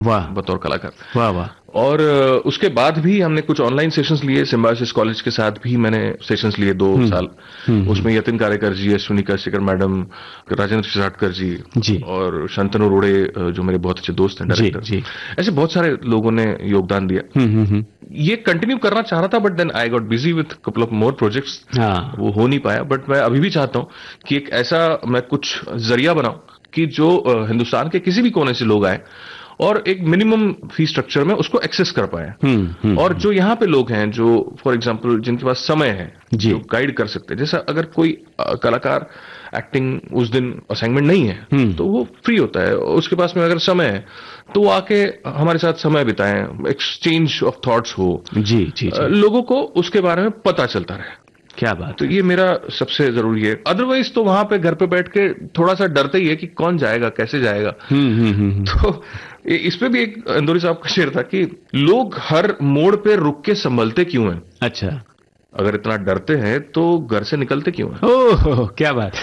वाह बतौर कलाकार। वाह वाह। और उसके बाद भी हमने कुछ ऑनलाइन सेशंस लिए, सिम्बायोसिस कॉलेज के साथ भी मैंने सेशंस लिए 2 साल। उसमें यतिन कारेकर जी, अश्विनी कशिकर मैडम, राजेंद्र शिरसाटकर जी, जी और शंतनु रोड़े जो मेरे बहुत अच्छे दोस्त हैं, जी डायरेक्टर। जी। ऐसे बहुत सारे लोगों ने योगदान दिया। ये कंटिन्यू करना चाह रहा था, but then I got busy with couple of more projects. हाँ वो हो नहीं पाया, बट मैं अभी भी चाहता हूँ कि एक ऐसा मैं कुछ जरिया बनाऊं कि जो हिंदुस्तान के किसी भी कोने से लोग आए और एक मिनिमम फी स्ट्रक्चर में उसको एक्सेस कर पाए। और जो यहाँ पे लोग हैं जो फॉर एग्जांपल जिनके पास समय है, जी जो गाइड कर सकते हैं, जैसा अगर कोई कलाकार एक्टिंग उस दिन असाइनमेंट नहीं है तो वो फ्री होता है, उसके पास में अगर समय है तो वो आके हमारे साथ समय बिताएं, एक्सचेंज ऑफ थॉट्स हो, जी जी जी। लोगों को उसके बारे में पता चलता रहे। क्या बात तो है। ये मेरा सबसे जरूरी है। अदरवाइज तो वहां पे घर पे बैठ के थोड़ा सा डरते ही है कि कौन जाएगा, कैसे जाएगा। तो इस पे भी एक इंदौरी साहब का शेर था कि लोग हर मोड़ पे रुक के संभलते क्यों हैं। अच्छा। अगर इतना डरते हैं तो घर से निकलते क्यों हैं। ओह क्या बात।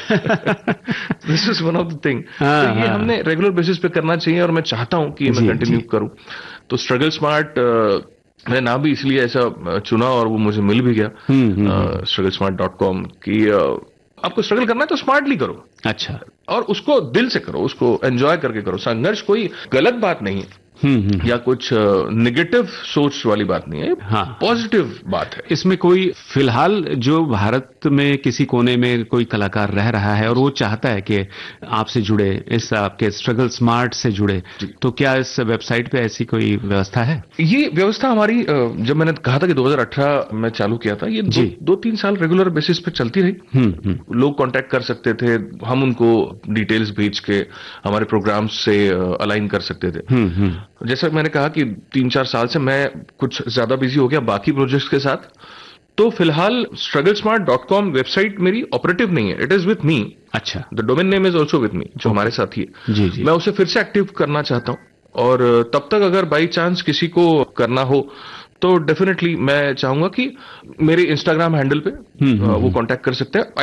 This is one of the thing. हाँ, तो ये हाँ। हमने रेगुलर बेसिस पे करना चाहिए और मैं चाहता हूं कि मैं जी, कंटिन्यू जी। करूं। तो स्ट्रगल स्मार्ट मैंने नाम भी इसलिए ऐसा चुना और वो मुझे मिल भी गया, strugglesmart.com, कि आपको स्ट्रगल करना है तो स्मार्टली करो। अच्छा। और उसको दिल से करो, उसको एंजॉय करके करो। संघर्ष कोई गलत बात नहीं है या कुछ नेगेटिव सोच वाली बात नहीं है, हाँ। पॉजिटिव बात है। इसमें कोई फिलहाल जो भारत में किसी कोने में कोई कलाकार रह रहा है और वो चाहता है कि आपसे जुड़े, इस आपके स्ट्रगल स्मार्ट से जुड़े, तो क्या इस वेबसाइट पे ऐसी कोई व्यवस्था है? ये व्यवस्था हमारी जब मैंने कहा था कि 2018 में चालू किया था, ये दो तीन साल रेगुलर बेसिस पे चलती रही। लोग कांटेक्ट कर सकते थे, हम उनको डिटेल्स भेज के हमारे प्रोग्राम्स से अलाइन कर सकते थे। जैसा मैंने कहा कि 3-4 साल से मैं कुछ ज्यादा बिजी हो गया बाकी प्रोजेक्ट्स के साथ, तो फिलहाल strugglesmart.com वेबसाइट मेरी ऑपरेटिव नहीं है, इट इज विथ मी। अच्छा। The domain name is also with me, जो हमारे साथ ही है। जी जी। मैं उसे फिर से एक्टिव करना चाहता हूं, और तब तक अगर बाई चांस किसी को करना हो तो डेफिनेटली मैं चाहूंगा कि मेरे इंस्टाग्राम हैंडल पे वो कांटेक्ट कर सकते हैं।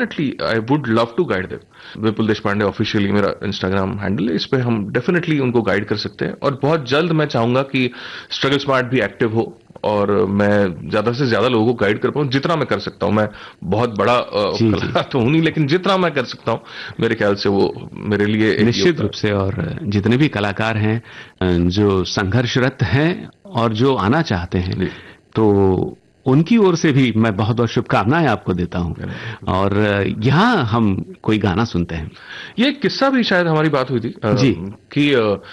I would love to guide them. Vipul Deshpande officially मेरा इंस्टाग्राम हैंडल है, इस पे हम डेफिनेटली उनको गाइड कर सकते हैं। और बहुत जल्द मैं चाहूंगा कि स्ट्रगल स्मार्ट भी एक्टिव हो और मैं ज्यादा से ज्यादा लोगों को गाइड कर पाऊं, जितना मैं कर सकता हूं। मैं बहुत बड़ा कलाकार तो हूं नहीं, लेकिन जितना मैं कर सकता हूं मेरे ख्याल से वो मेरे लिए निश्चित रूप से। और जितने भी कलाकार हैं जो संघर्षरत हैं और जो आना चाहते हैं, तो उनकी ओर से भी मैं बहुत बहुत शुभकामनाएं आपको देता हूं। और यहाँ हम कोई गाना सुनते हैं। ये किस्सा भी शायद हमारी बात हुई थी जी। कि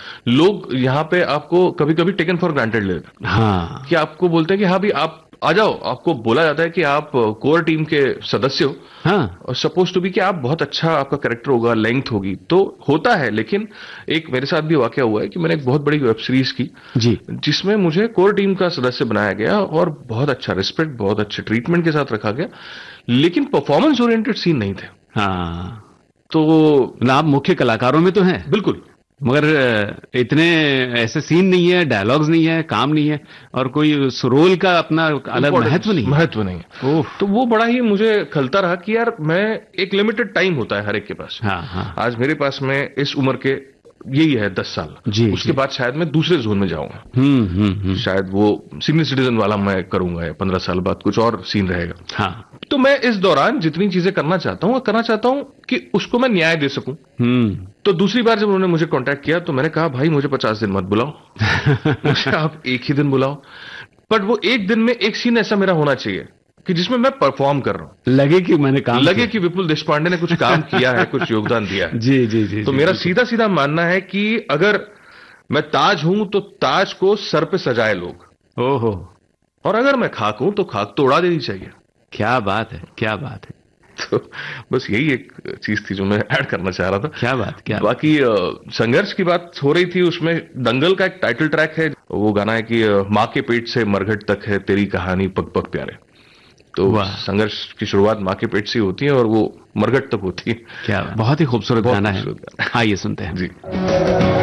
लोग यहाँ पे आपको कभी कभी टेकन फॉर ग्रांटेड लेते हैं। हाँ। कि आपको बोलते हैं कि हाँ भी आप आ जाओ, आपको बोला जाता है कि आप कोर टीम के सदस्य हो। हाँ। और सपोज टू बी कि आप बहुत अच्छा, आपका कैरेक्टर होगा, लेंथ होगी, तो होता है। लेकिन एक मेरे साथ भी वाकया हुआ है कि मैंने एक बहुत बड़ी वेब सीरीज की जी, जिसमें मुझे कोर टीम का सदस्य बनाया गया और बहुत अच्छा रिस्पेक्ट, बहुत अच्छे ट्रीटमेंट के साथ रखा गया, लेकिन परफॉर्मेंस ओरिएंटेड सीन नहीं थे। हाँ। तो आप मुख्य कलाकारों में तो हैं, बिल्कुल, मगर इतने ऐसे सीन नहीं है, डायलॉग्स नहीं है, काम नहीं है, और कोई उस रोल का अपना अलग महत्व नहीं है। ओह। तो वो बड़ा ही मुझे खलता रहा कि यार, मैं एक लिमिटेड टाइम होता है हर एक के पास। हाँ हाँ। आज मेरे पास में इस उम्र के यही है 10 साल, जी, उसके बाद शायद मैं दूसरे जोन में हम्म। जाऊंगा। शायद वो सीनियर सिटीजन वाला मैं करूंगा, या 15 साल बाद कुछ और सीन रहेगा। हाँ। तो मैं इस दौरान जितनी चीजें करना चाहता हूं कि उसको मैं न्याय दे सकूं। तो दूसरी बार जब उन्होंने मुझे कांटेक्ट किया तो मैंने कहा, भाई मुझे 50 दिन मत बुलाओ, मुझे आप एक ही दिन बुलाओ, बट वो एक दिन में एक सीन ऐसा मेरा होना चाहिए कि जिसमें मैं परफॉर्म कर रहा हूं, लगे कि मैंने काम लगे कि विपुल देशपांडे ने कुछ काम किया है, कुछ योगदान दिया है। जी जी जी। तो मेरा सीधा सीधा मानना है कि अगर मैं ताज हूं तो ताज को सर पे सजाए लोग, ओहो, और अगर मैं खाक हूं तो खाक तो उड़ा देनी चाहिए। क्या बात है, क्या बात है। तो बस यही एक चीज थी जो मैं ऐड करना चाह रहा था। क्या बात, क्या बाकी संघर्ष की बात हो रही थी, उसमें दंगल का एक टाइटल ट्रैक है, वो गाना है कि माँ के पेट से मरघट तक है तेरी कहानी पग पग प्यारे। तो संघर्ष की शुरुआत माँ के पेट से होती है और वो मरघट तक होती है। क्या बहुत ही खूबसूरत गाना है, आइए सुनते हैं। जी।